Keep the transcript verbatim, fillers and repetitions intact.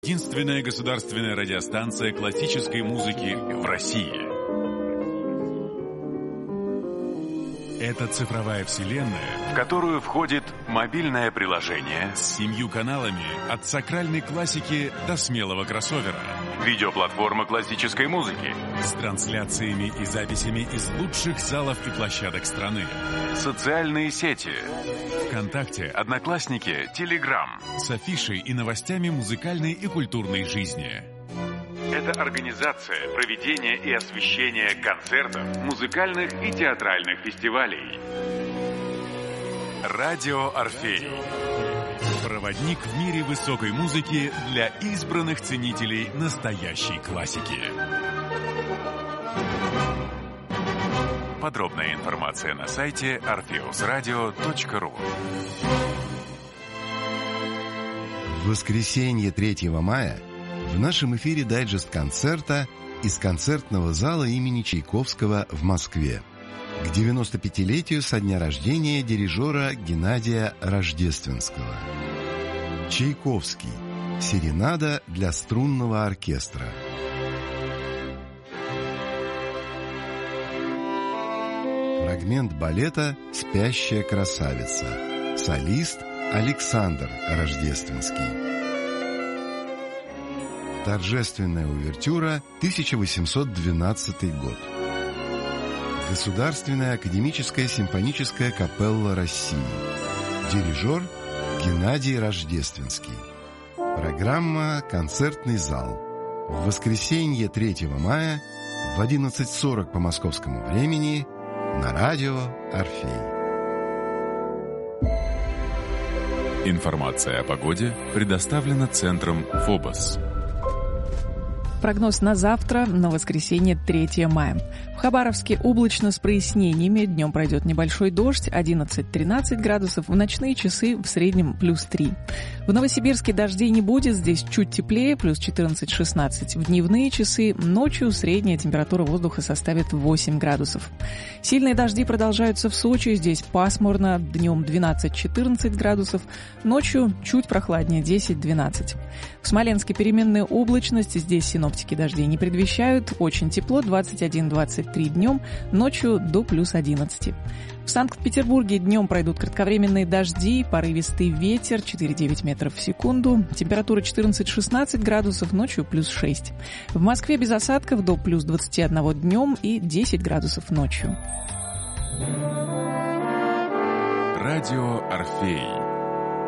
единственная государственная радиостанция классической музыки в России. Это цифровая вселенная, в которую входит мобильное приложение с семью каналами от сакральной классики до смелого кроссовера, видеоплатформа классической музыки с трансляциями и записями из лучших залов и площадок страны, социальные сети ВКонтакте, Одноклассники, Телеграм с афишей и новостями музыкальной и культурной жизни. Это организация, проведение и освещение концертов, музыкальных и театральных фестивалей. Радио «Орфей». Проводник в мире высокой музыки для избранных ценителей настоящей классики. Подробная информация на сайте орфеус радио точка ру. В воскресенье третьего мая в нашем эфире дайджест концерта из концертного зала имени Чайковского в Москве к девяностопятилетию со дня рождения дирижера Геннадия Рождественского. Чайковский. Серенада для струнного оркестра. Фрагмент балета «Спящая красавица». Солист Александр Рождественский. Торжественная увертюра, тысяча восемьсот двенадцатый год. Государственная академическая симфоническая капелла России. Дирижер Геннадий Рождественский. Программа «Концертный зал». В воскресенье третьего мая в одиннадцать сорок по московскому времени на радио «Орфей». Информация о погоде предоставлена центром «Фобос». Прогноз на завтра, на воскресенье третьего мая. В Хабаровске облачно с прояснениями. Днем пройдет небольшой дождь, одиннадцать-тринадцать градусов. В ночные часы в среднем плюс три. В Новосибирске дождей не будет, здесь чуть теплее, плюс четырнадцать-шестнадцать. В дневные часы ночью средняя температура воздуха составит восемь градусов. Сильные дожди продолжаются в Сочи, здесь пасмурно, днем двенадцать-четырнадцать градусов, ночью чуть прохладнее, десять-двенадцать. В Смоленске переменная облачность, здесь синоптики дождей не предвещают, очень тепло, двадцать один-двадцать три днем, ночью до плюс одиннадцати. В Санкт-Петербурге днем пройдут кратковременные дожди, порывистый ветер четыре-девять метров в секунду, температура четырнадцать-шестнадцать градусов, ночью плюс шесть. В Москве без осадков до плюс двадцати одного днем и десять градусов ночью. Радио «Орфей».